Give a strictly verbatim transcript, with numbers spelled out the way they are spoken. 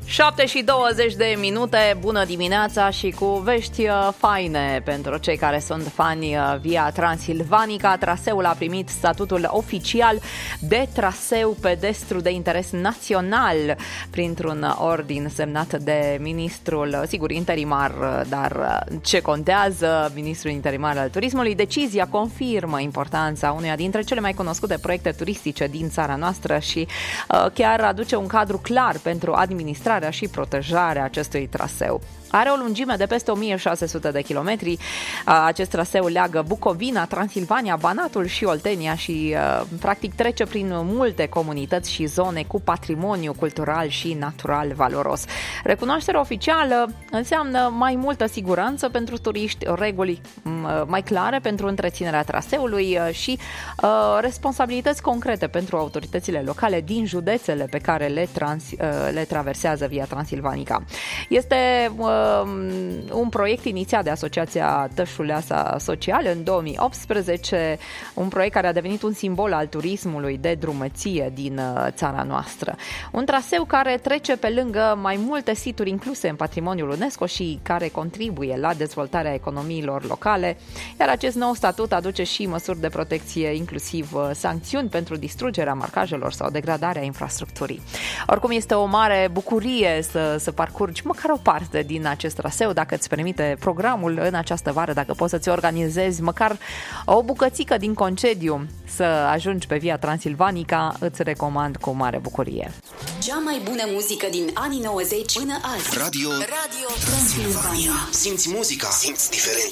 șapte și douăzeci de minute, bună dimineața și cu vești faine pentru cei care sunt fani Via Transilvanica. Traseul a primit statutul oficial de traseu pedestru de interes național printr-un ordin semnat de ministrul, sigur, interimar, dar ce contează, ministrul interimar al turismului. Decizia confirmă importanța uneia dintre cele mai cunoscute proiecte turistice din țara noastră și uh, chiar aduce un cadru clar pentru administrarea și protejarea acestui traseu. Are o lungime de peste o mie șase sute de kilometri. Acest traseu leagă Bucovina, Transilvania, Banatul și Oltenia și practic trece prin multe comunități și zone cu patrimoniu cultural și natural valoros. Recunoașterea oficială înseamnă mai multă siguranță pentru turiști, reguli mai clare pentru întreținerea traseului și responsabilități concrete pentru autoritățile locale din județele pe care le, trans, le traversează Via Transilvanica. Este un proiect inițiat de Asociația Tășuleasa Social în două mii optsprezece, un proiect care a devenit un simbol al turismului de drumeție din țara noastră. Un traseu care trece pe lângă mai multe situri incluse în patrimoniul UNESCO și care contribuie la dezvoltarea economiilor locale, iar acest nou statut aduce și măsuri de protecție, inclusiv sancțiuni pentru distrugerea marcajelor sau degradarea infrastructurii. Oricum, este o mare bucurie să, să parcurgi măcar o parte din acest traseu, dacă îți permite programul în această vară, dacă poți să-ți organizezi măcar o bucățică din concediu să ajungi pe Via Transilvanica, îți recomand cu mare bucurie. Cea mai bună muzică din anii nouăzeci până azi. Radio, Radio Transilvania. Simți muzica, simți diferența.